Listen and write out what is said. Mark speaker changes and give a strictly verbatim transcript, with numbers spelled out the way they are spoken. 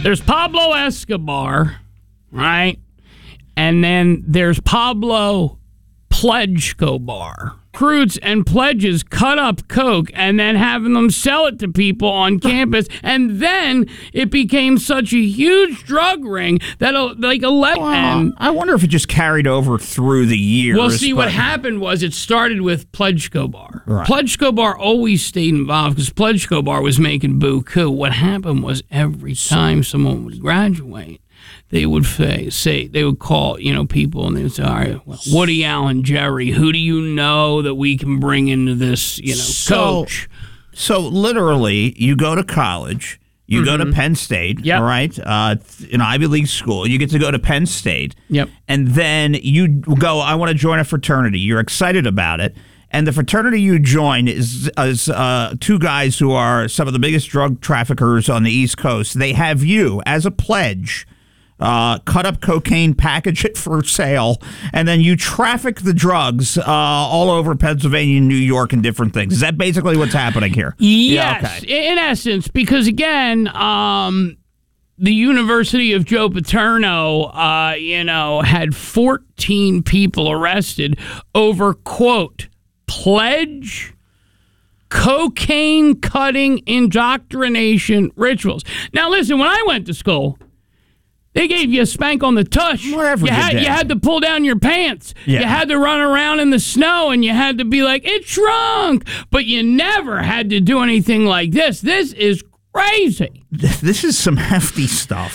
Speaker 1: There's Pablo Escobar, right? And then there's Pablo Pledgecobar. Recruits and pledges cut up coke and then having them sell it to people on campus, and then it became such a huge drug ring that uh, like eleven.
Speaker 2: Well, I wonder if it just carried over through the years.
Speaker 1: Well, see,
Speaker 2: but...
Speaker 1: what happened was it started with Pledgecobar.
Speaker 2: Right.
Speaker 1: Pledgecobar always stayed involved because Pledgecobar was making buku. What happened was every time someone would graduate, they would say, say, they would call, you know, people and they would say, all right, well, Woody Allen, Jerry, who do you know that we can bring into this, you know,
Speaker 2: so,
Speaker 1: coach?
Speaker 2: So literally, you go to college, you mm-hmm. go to Penn State,
Speaker 1: yep.
Speaker 2: all right, uh, an Ivy League school. You get to go to Penn State.
Speaker 1: Yep.
Speaker 2: And then you go, I want to join a fraternity. You're excited about it. And the fraternity you join is, is uh, two guys who are some of the biggest drug traffickers on the East Coast. They have you as a pledge. Uh, cut up cocaine, package it for sale, and then you traffic the drugs uh, all over Pennsylvania, New York, and different things. Is that basically what's happening here?
Speaker 1: Yes,
Speaker 2: yeah, okay.
Speaker 1: In essence, because again, um, the University of Joe Paterno, uh, you know, had fourteen people arrested over, quote, pledge cocaine cutting indoctrination rituals. Now, listen, when I went to school, they gave you a spank on the tush.
Speaker 2: Whatever
Speaker 1: you had,
Speaker 2: you did.
Speaker 1: you had to pull down your pants.
Speaker 2: Yeah.
Speaker 1: You had to run around in the snow, and you had to be like, it shrunk. But you never had to do anything like this. This is crazy.
Speaker 2: This is some hefty stuff.